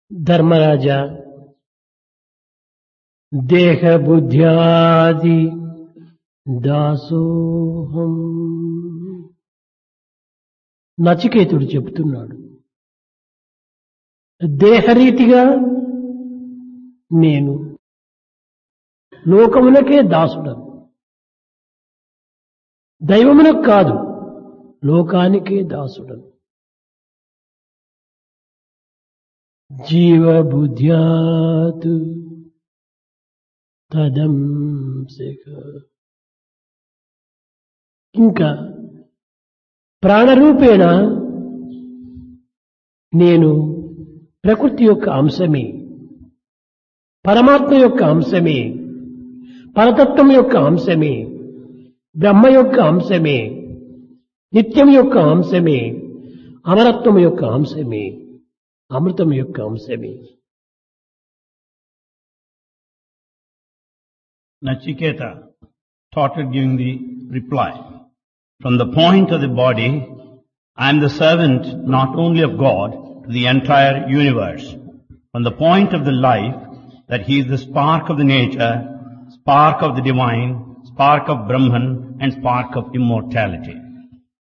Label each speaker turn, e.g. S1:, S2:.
S1: ధర్మరాజా, దేహ బుద్ధ్యాది దాసోహం. నచికేతుడు చెబుతున్నాడు, దేహరీతిగా నేను లోకమునకే దాసుడను, దైవమునకు కాదు లోకానికే దాసుడను. జీవబుద్ధ్యాత్ తదంశక. ఇంకా ప్రాణరూపేణ నేను ప్రకృతి యొక్క అంశమే, పరమాత్మ యొక్క అంశమే, పరతత్వం యొక్క అంశమే, బ్రహ్మ యొక్క అంశమే, నిత్యం యొక్క అంశమే, అమరత్వం యొక్క అంశమే, అమృతం యొక్క అంశమే.
S2: Nachiketa started giving the reply. From the point of the body, I am the servant not only of God to the entire universe. From the point of the life, that he is the spark of the nature, spark of the divine, spark of Brahman and spark of immortality.